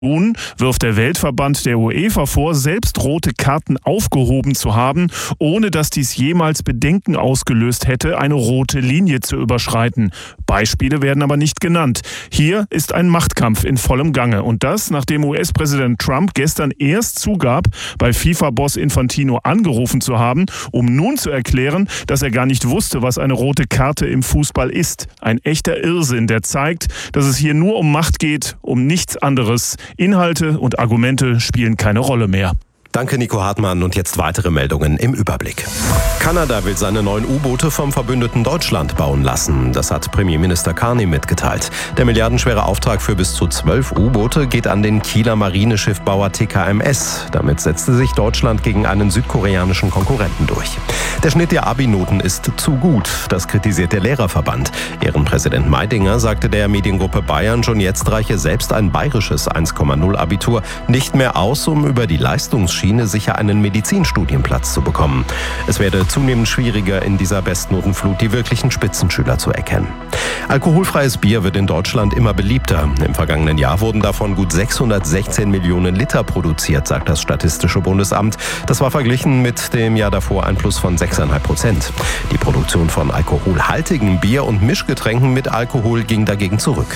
Nun wirft der Weltverband der UEFA vor, selbst rote Karten aufgehoben zu haben, ohne dass dies jemals Bedenken ausgelöst hätte, eine rote Linie zu überschreiten. Beispiele werden aber nicht genannt. Hier ist ein Machtkampf in vollem Gange. Und das, nachdem US-Präsident Trump gestern erst zugab, bei FIFA-Boss Infantino angerufen zu haben, um nun zu erklären, dass er gar nicht wusste, was eine rote Karte im Fußball ist. Ein echter Irrsinn, der zeigt, dass es hier nur um Macht geht, um nichts anderes. Inhalte und Argumente spielen keine Rolle mehr. Danke, Nico Hartmann. Und jetzt weitere Meldungen im Überblick. Kanada will seine neuen U-Boote vom verbündeten Deutschland bauen lassen. Das hat Premierminister Carney mitgeteilt. Der milliardenschwere Auftrag für bis zu 12 U-Boote geht an den Kieler Marineschiffbauer TKMS. Damit setzte sich Deutschland gegen einen südkoreanischen Konkurrenten durch. Der Schnitt der Abi-Noten ist zu gut. Das kritisiert der Lehrerverband. Ehrenpräsident Meidinger sagte der Mediengruppe Bayern, schon jetzt reiche selbst ein bayerisches 1,0 Abitur nicht mehr aus, um über die Leistungsschiene sicher einen Medizinstudienplatz zu bekommen. Es werde zunehmend schwieriger, in dieser Bestnotenflut die wirklichen Spitzenschüler zu erkennen. Alkoholfreies Bier wird in Deutschland immer beliebter. Im vergangenen Jahr wurden davon gut 616 Millionen Liter produziert, sagt das Statistische Bundesamt. Das war verglichen mit dem Jahr davor ein Plus von 6,5%. Die Produktion von alkoholhaltigem Bier und Mischgetränken mit Alkohol ging dagegen zurück.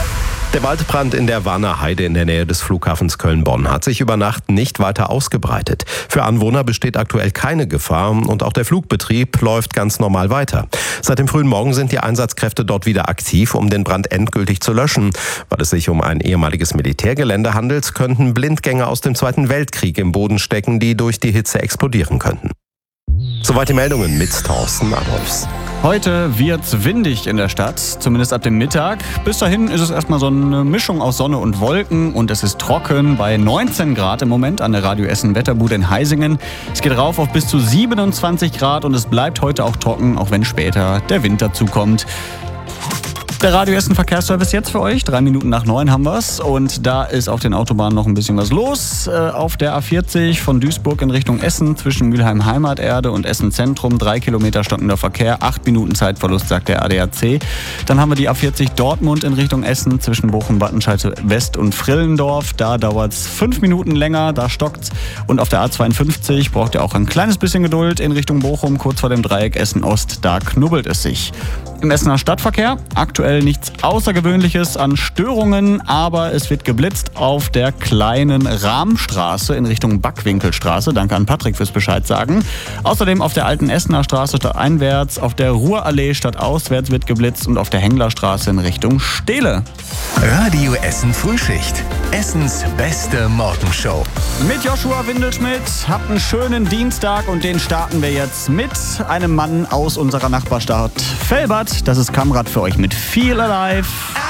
Der Waldbrand in der Warner Heide in der Nähe des Flughafens Köln-Bonn hat sich über Nacht nicht weiter ausgebreitet. Für Anwohner besteht aktuell keine Gefahr und auch der Flugbetrieb läuft ganz normal weiter. Seit dem frühen Morgen sind die Einsatzkräfte dort wieder aktiv, um den Brand endgültig zu löschen. Weil es sich um ein ehemaliges Militärgelände handelt, könnten Blindgänger aus dem Zweiten Weltkrieg im Boden stecken, die durch die Hitze explodieren könnten. Soweit die Meldungen mit Thorsten Adolfs. Heute wird's windig in der Stadt, zumindest ab dem Mittag. Bis dahin ist es erstmal so eine Mischung aus Sonne und Wolken und es ist trocken bei 19 Grad im Moment an der Radio Essen Wetterbude in Heisingen. Es geht rauf auf bis zu 27 Grad und es bleibt heute auch trocken, auch wenn später der Wind dazukommt. Der Radio Essen Verkehrsservice jetzt für euch. 3 Minuten nach 9 haben wir's. Und da ist auf den Autobahnen noch ein bisschen was los. Auf der A40 von Duisburg in Richtung Essen zwischen Mülheim Heimaterde und Essen Zentrum. 3 Kilometer stockender Verkehr. 8 Minuten Zeitverlust, sagt der ADAC. Dann haben wir die A40 Dortmund in Richtung Essen zwischen Bochum, Wattenscheid West und Frillendorf. Da dauert's 5 Minuten länger. Da stockt's. Und auf der A52 braucht ihr auch ein kleines bisschen Geduld in Richtung Bochum. Kurz vor dem Dreieck Essen Ost. Da knubbelt es sich. Im Essener Stadtverkehr aktuell nichts Außergewöhnliches an Störungen, aber es wird geblitzt auf der kleinen Rahmstraße in Richtung Backwinkelstraße. Danke an Patrick fürs Bescheid sagen. Außerdem auf der alten Essener Straße stadteinwärts, auf der Ruhrallee stadtauswärts wird geblitzt und auf der Henglerstraße in Richtung Steele. Radio Essen Frühschicht. Essens beste Morgenshow. Mit Joshua Windelschmidt. Habt einen schönen Dienstag und den starten wir jetzt mit einem Mann aus unserer Nachbarstadt Velbert. Das ist Kamrat für euch mit Feel Alive.